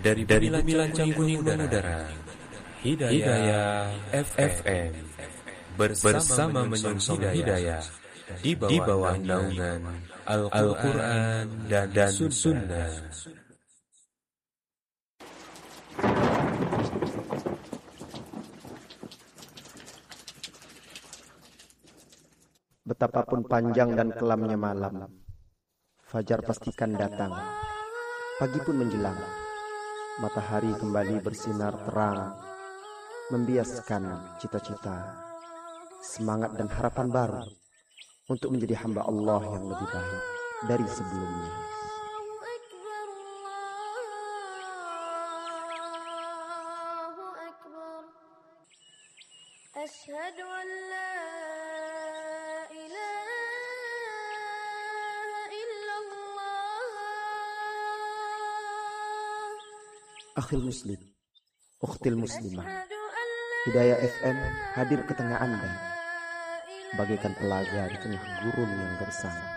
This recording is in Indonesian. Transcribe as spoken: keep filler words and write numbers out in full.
Dari Bumi Lancang Udara, Hidayah F M bersama menyongsong hidayah di bawah naungan Al-Quran dan, dan Sunnah. Betapapun panjang dan kelamnya malam, fajar pastikan datang. Pagi pun menjelang, matahari kembali bersinar terang, membiaskan cita-cita, semangat dan harapan baru untuk menjadi hamba Allah yang lebih baik dari sebelumnya. Asyhadu an la ilaha illallah. Akhil muslim, ukhtil muslimah, Hidayah F M hadir ke tengah Anda bagaikan telaga di tengah gurun yang gersang.